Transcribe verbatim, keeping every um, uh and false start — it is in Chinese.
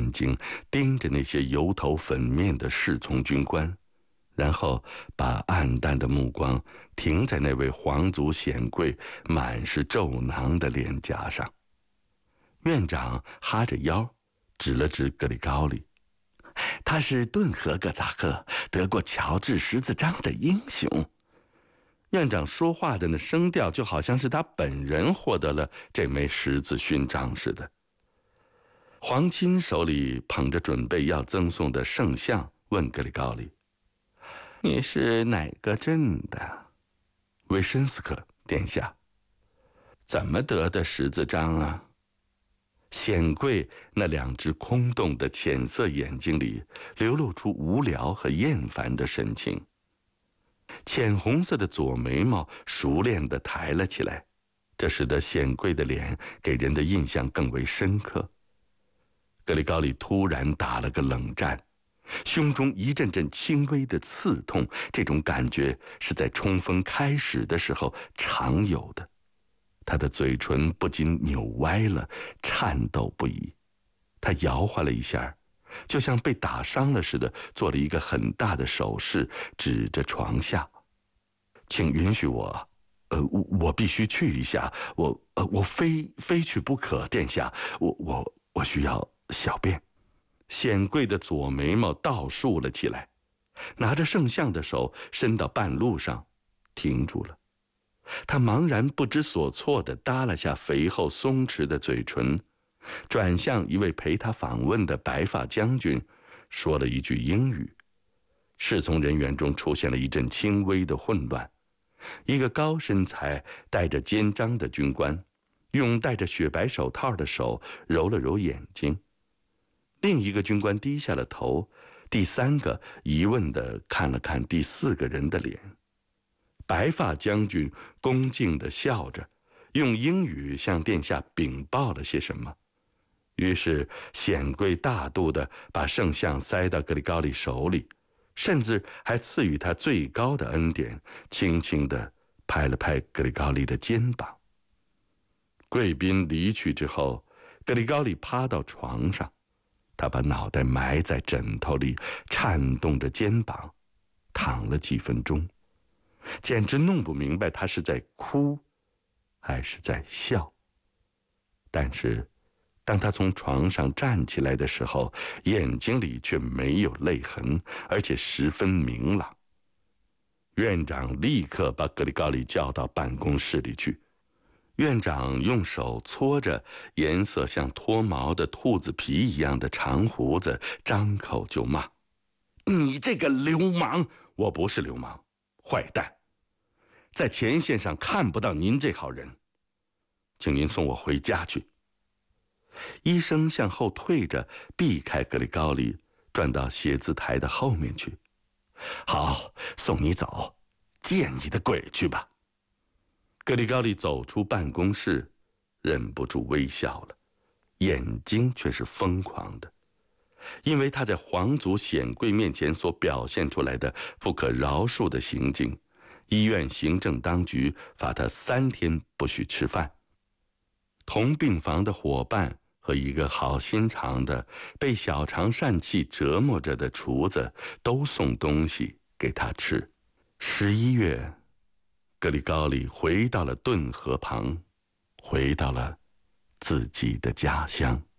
眼睛盯着那些油头粉面的侍从军官，然后把暗淡的目光停在那位皇族显贵满是皱囊的脸颊上。院长哈着腰指了指格里高利，他是顿河哥扎克得过乔治十字章的英雄。院长说话的那声调就好像是他本人获得了这枚十字勋章似的。皇亲手里捧着准备要赠送的圣像，问格里高利：“你是哪个镇的？”“维申斯克，殿下。”“怎么得的十字章啊？”显贵那两只空洞的浅色眼睛里流露出无聊和厌烦的神情，浅红色的左眉毛熟练地抬了起来，这使得显贵的脸给人的印象更为深刻。格里高利突然打了个冷战，胸中一阵阵轻微的刺痛，这种感觉是在冲锋开始的时候常有的。他的嘴唇不禁扭歪了，颤抖不已。他摇晃了一下，就像被打伤了似的，做了一个很大的手势，指着床下：“请允许我，呃，我必须去一下，我呃，我非非去不可，殿下，我我我需要小便。”显贵的左眉毛倒竖了起来，拿着圣像的手伸到半路上，停住了。他茫然不知所措地耷拉下肥厚松弛的嘴唇，转向一位陪他访问的白发将军，说了一句英语。侍从人员中出现了一阵轻微的混乱。一个高身材、带着肩章的军官，用戴着雪白手套的手揉了揉眼睛。另一个军官低下了头，第三个疑问地看了看第四个人的脸。白发将军恭敬地笑着，用英语向殿下禀报了些什么。于是显贵大度地把圣像塞到格里高利手里，甚至还赐予他最高的恩典，轻轻地拍了拍格里高利的肩膀。贵宾离去之后，格里高利趴到床上，他把脑袋埋在枕头里，颤动着肩膀，躺了几分钟，简直弄不明白他是在哭还是在笑。但是当他从床上站起来的时候，眼睛里却没有泪痕，而且十分明朗。院长立刻把格里高利叫到办公室里去。院长用手搓着颜色像脱毛的兔子皮一样的长胡子，张口就骂：“你这个流氓！”“我不是流氓，坏蛋，在前线上看不到您这号人，请您送我回家去。”医生向后退着，避开格里高利，转到写字台的后面去。“好，送你走，见你的鬼去吧。”格里高利走出办公室，忍不住微笑了，眼睛却是疯狂的，因为他在皇族显贵面前所表现出来的不可饶恕的行径。医院行政当局罚他三天不许吃饭。同病房的伙伴和一个好心肠的被小肠疝气折磨着的厨子都送东西给他吃。十一月，格里高利回到了顿河旁，回到了自己的家乡。